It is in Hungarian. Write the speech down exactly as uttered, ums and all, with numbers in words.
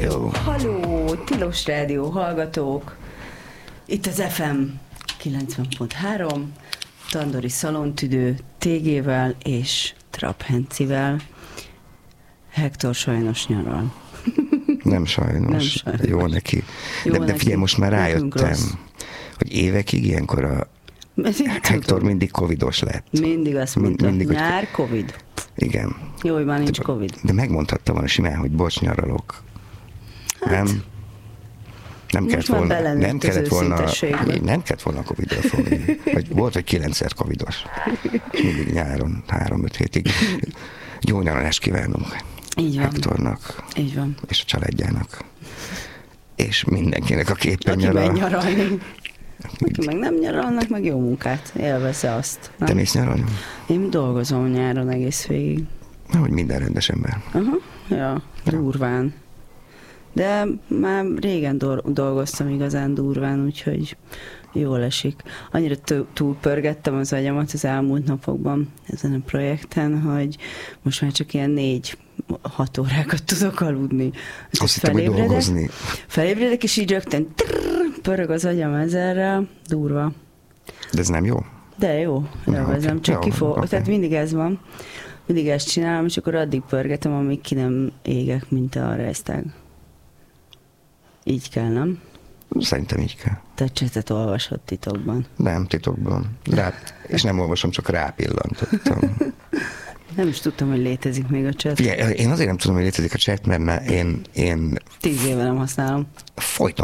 Halló, halló, Tilos Rádió hallgatók. Itt az ef em kilencven pont három, Tandori Szalontüdő, té gé-vel és Traphencivel. Hektor sajnos nyaral. Nem sajnos. Nem sajnos. Jó neki. Jó de, neki. De figyelj, most már rájöttem, hogy évekig ilyenkor a Hektor mindig covidos lett. Mindig azt mondta, mindig, nyár, hogy... covid. Igen. Jó, hogy már nincs de, covid. De megmondhatta volna simán, hogy bocs, nyaralok. Hát, nem? Nem kellett volna, nem kellett volna, nem kellett volna a Covid-ről fogni. Vagy volt, hogy kilencszer covidos. Mindig nyáron, három-öt hétig. Jó nyaralást kívánunk. Így van. Hektornak. Így van. És a családjának. És mindenkinek, aki éppen aki nyaral. Aki nyaralni. Aki meg nem nyaralnak, meg jó munkát. Élvezze azt. Nem? Te mész nyaralni? Én dolgozom nyáron egész végig. Hogy minden rendes ember. Aha, ja, durván. De már régen dolgoztam igazán durván, úgyhogy jól esik. Annyira túlpörgettem az agyamat az elmúlt napokban ezen a projekten, hogy most már csak ilyen négy-hat órákat tudok aludni. Azt hittem, hogy dolgozni. Felébredek, és így rögtön trrr, pörög az agyam ezerrel, durva. De ez nem jó? De jó, élvezem, okay. Csak kifog, okay. Tehát mindig ez van. Mindig ezt csinálom, és akkor addig pörgetem, amíg ki nem égek, mint a resztág. Így kell, nem? Szerintem így kell. Te csetet olvasod titokban. Nem, titokban. Rá, és nem olvasom, csak rápillantottam. Nem is tudtam, hogy létezik még a cset. Figyelj, én azért nem tudom, hogy létezik a cset, mert, mert én, én... Tíz éve nem használom. Folyton